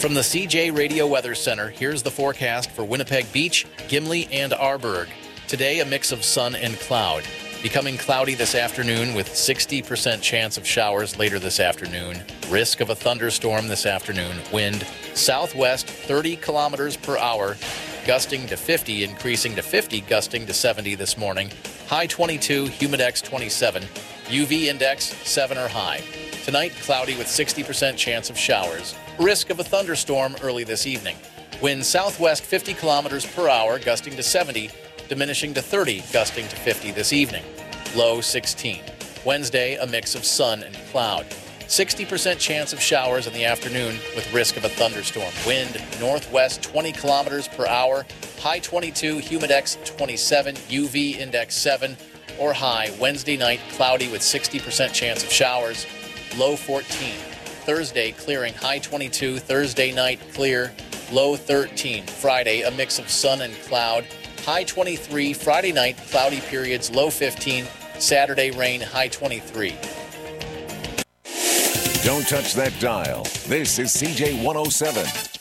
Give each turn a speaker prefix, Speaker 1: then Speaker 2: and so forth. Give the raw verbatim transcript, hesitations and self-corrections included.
Speaker 1: From the C J Radio Weather Center, here's the forecast for Winnipeg Beach, Gimli, and Arborg. Today, a mix of sun and cloud. Becoming cloudy this afternoon with sixty percent chance of showers later this afternoon. Risk of a thunderstorm this afternoon. Wind southwest thirty kilometers per hour, gusting to fifty, increasing to fifty, gusting to seventy this morning. High twenty-two, humidex twenty-seven, U V index seven or high. Tonight, cloudy with sixty percent chance of showers. Risk of a thunderstorm early this evening. Wind southwest fifty kilometers per hour, gusting to seventy, diminishing to thirty, gusting to fifty this evening. Low sixteen. Wednesday, a mix of sun and cloud. sixty percent chance of showers in the afternoon with risk of a thunderstorm. Wind northwest twenty kilometers per hour, high twenty-two, humidex twenty-seven, U V index seven or high. Wednesday night, cloudy with sixty percent chance of showers. Low fourteen. Thursday, clearing, high twenty-two. Thursday night, clear, low thirteen. Friday, a mix of sun and cloud, high twenty-three. Friday night, cloudy periods, low fifteen. Saturday, rain, high twenty-three.
Speaker 2: Don't touch that dial. This is C J one oh seven.